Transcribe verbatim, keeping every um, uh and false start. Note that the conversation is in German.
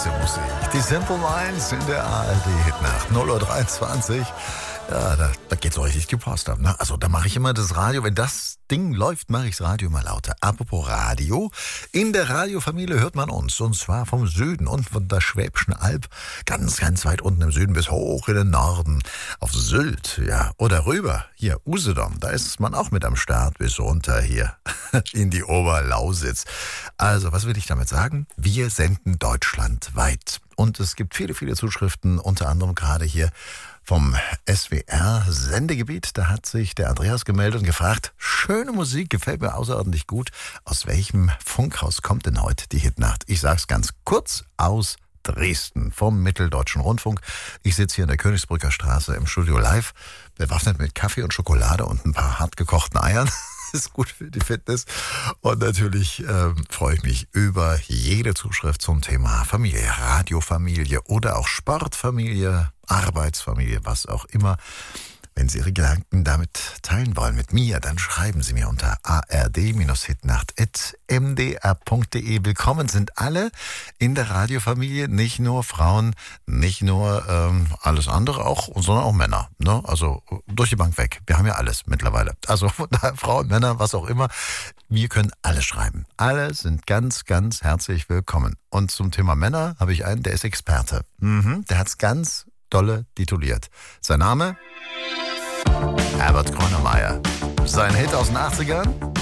beste Musik. Die Simple Minds in der A R D-Hitnacht. null Uhr dreiundzwanzig. Ja, da, da geht's so richtig die Post ab. Ne? Also da mache ich immer das Radio, wenn das Ding läuft, mache ich das Radio mal lauter. Apropos Radio, in der Radiofamilie hört man uns. Und zwar vom Süden und von der Schwäbischen Alb. Ganz, ganz weit unten im Süden bis hoch in den Norden. Auf Sylt, ja. Oder rüber, hier, Usedom. Da ist man auch mit am Start bis runter hier in die Oberlausitz. Also, was will ich damit sagen? Wir senden deutschlandweit. Und es gibt viele, viele Zuschriften, unter anderem gerade hier vom S W R-Sendegebiet. Da hat sich der Andreas gemeldet und gefragt, schöne Musik, gefällt mir außerordentlich gut. Aus welchem Funkhaus kommt denn heute die Hitnacht? Ich sag's ganz kurz, aus Dresden, vom Mitteldeutschen Rundfunk. Ich sitze hier in der Königsbrücker Straße im Studio Live, bewaffnet mit Kaffee und Schokolade und ein paar hartgekochten Eiern. Ist gut für die Fitness. Und natürlich ähm, freue ich mich über jede Zuschrift zum Thema Familie, Radiofamilie oder auch Sportfamilie, Arbeitsfamilie, was auch immer. Wenn Sie Ihre Gedanken damit teilen wollen mit mir, dann schreiben Sie mir unter a r d hitnacht at m d r punkt d e. Willkommen sind alle in der Radiofamilie, nicht nur Frauen, nicht nur ähm, alles andere, auch, sondern auch Männer. Ne? Also durch die Bank weg. Wir haben ja alles mittlerweile. Also Frauen, Männer, was auch immer. Wir können alle schreiben. Alle sind ganz, ganz herzlich willkommen. Und zum Thema Männer habe ich einen, der ist Experte. Mhm, der hat es ganz dolle tituliert. Sein Name? Herbert Grönemeyer. Sein Hit aus den achtzigern?